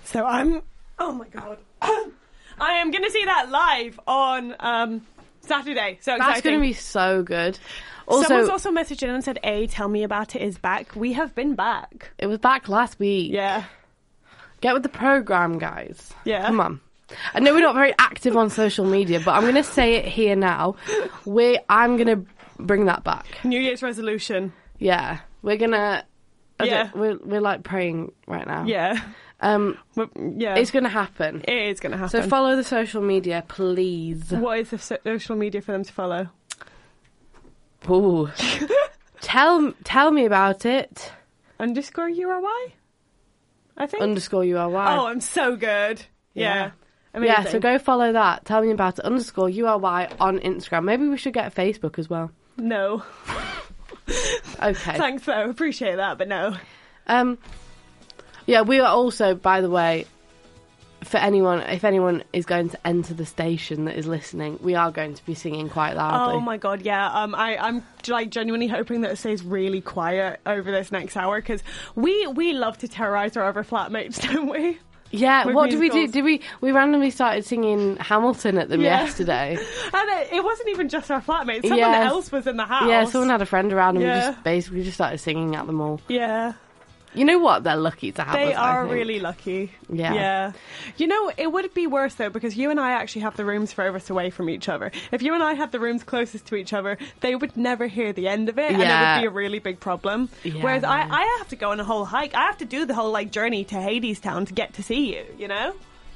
So oh my God. I am going to see that live on Saturday. So exciting. That's going to be so good. Also, someone's also messaged in and said, Tell Me About It is back. We have been back. It was back last week. Yeah. Get with the programme, guys. Yeah. Come on. I know we're not very active on social media, but I'm going to say it here now. I'm going to bring that back. New Year's resolution. Yeah. We're going to... Yeah. We're like praying right now. Yeah. Yeah. It's going to happen. It is going to happen. So follow the social media, please. What is the social media for them to follow? Ooh. Tell me about it. _URY? I think. _URY. Oh, I'm so good. Yeah. Amazing. Yeah, so go follow that. Tell me about it. _URY on Instagram. Maybe we should get Facebook as well. No. Okay. Thanks though. Appreciate that, but no. Yeah, we are also, by the way, if anyone is going to enter the station that is listening, we are going to be singing quite loudly. Oh my God, yeah. I'm like genuinely hoping that it stays really quiet over this next hour because we love to terrorise our other flatmates, don't we? Yeah, With what did we do? musicals. We randomly started singing Hamilton at them yesterday. And it wasn't even just our flatmates. Someone else was in the house. Yeah, someone had a friend around and we Yeah. just basically just started singing at them all. Yeah. You know what? They're lucky to have They us, I are think. really lucky. Yeah. Yeah. You know, it would be worse though because you and I actually have the rooms furthest away from each other. If you and I had the rooms closest to each other, they would never hear the end of it and it would be a really big problem. Yeah. Whereas I have to go on a whole hike. I have to do the whole like journey to Hadestown to get to see you, you know?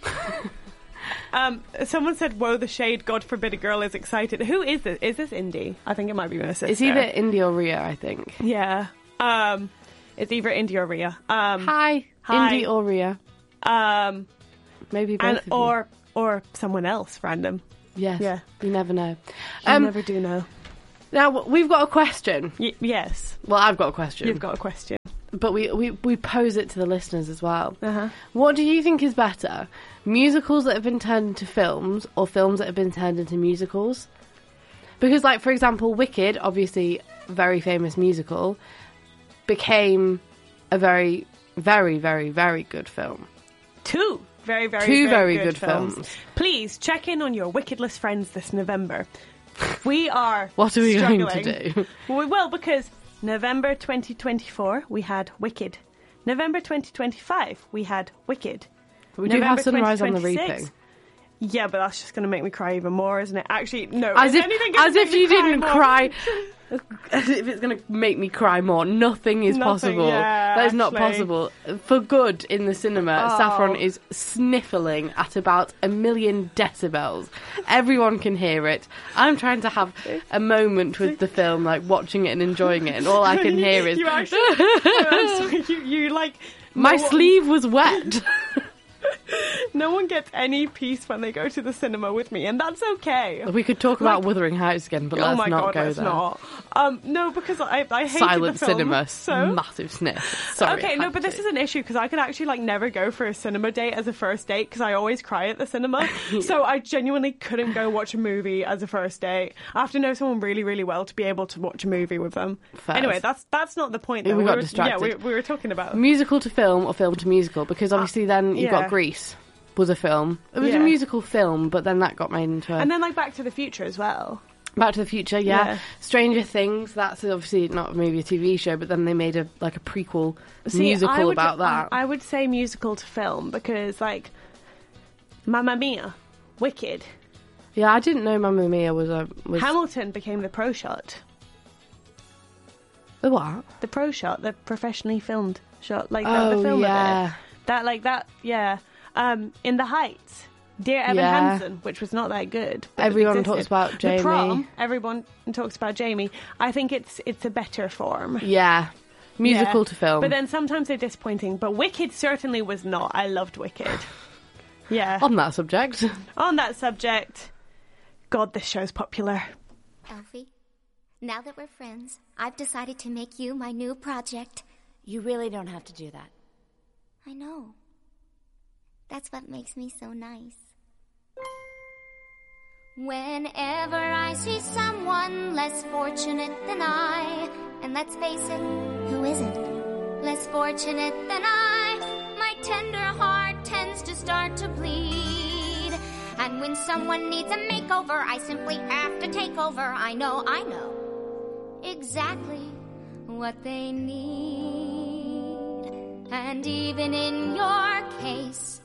Someone said, "Whoa, the shade! God forbid a girl is excited." Who is this? Is this Indy? I think it might be my sister. It's either Indy or Ria, I think. Yeah. It's either Indy or Ria. Hi, Indy or Ria. Maybe both of you. Or someone else random. Yes. Yeah. You never know. You never do know. Now, we've got a question. Yes. Well, I've got a question. You've got a question. But we pose it to the listeners as well. Uh-huh. What do you think is better? Musicals that have been turned into films or films that have been turned into musicals? Because, like, for example, Wicked, obviously very famous musical, became a very, very, very, very good film. Two very good films. films. Please check in on your Wickedless friends this November. We are What are we struggling. going to do? Well, because November 2024 we had Wicked. November 2025 we had Wicked. We do have November Sunrise on the 2026. Reaping. Yeah, but that's just going to make me cry even more, isn't it? Actually, no. As if you didn't more? cry. As if it's going to make me cry more. Nothing is possible. Yeah, that is not actually. possible. For good in the cinema, Oh. Saffron is sniffling at about 1 million decibels. Everyone can hear it. I'm trying to have a moment with the film, like watching it and enjoying it, and all I can hear is... You actually... I'm sorry, you like... My no one- sleeve was wet. No one gets any peace when they go to the cinema with me, and that's okay. We could talk about Wuthering Heights again, but Oh let's my not God, go let's there. not. No, because I hated Silent the film. cinema, So massive sniff. Sorry, okay, I no, had but this to. is an issue because I could actually like never go for a cinema date as a first date because I always cry at the cinema. So I genuinely couldn't go watch a movie as a first date. I have to know someone really, really well to be able to watch a movie with them. Fair. Anyway, that's not the point. Though. We got were, distracted. Yeah, we were talking about Musical to film or film to musical, because obviously then you've yeah. got Grease was a film. It was a Yeah. musical film, but then that got made into a... and then like Back to the Future as well. Back to the Future, yeah. Yeah. Stranger Things, that's obviously not maybe a TV show, but then they made a prequel musical about that. I would say musical to film because like Mamma Mia, Wicked, Yeah, I didn't know Mamma Mia was Hamilton became the pro shot. The what? The pro shot, the professionally filmed shot, like Oh, the film yeah. of it. That, yeah. In the Heights, Dear Evan Yeah. Hansen, which was not that good. but it Everyone existed. talks about Jamie. The Prom, everyone talks about Jamie. I think it's a better form. Yeah. Musical Yeah. to film. But then sometimes they're disappointing. But Wicked certainly was not. I loved Wicked. Yeah. On that subject. On that subject, God, this show's popular. Alfie, now that we're friends, I've decided to make you my new project. You really don't have to do that. I know. That's what makes me so nice. Whenever I see someone less fortunate than I, and let's face it, who isn't less fortunate than I, my tender heart tends when someone needs a makeover, I simply have to take over. I know exactly what they need. And even in your case,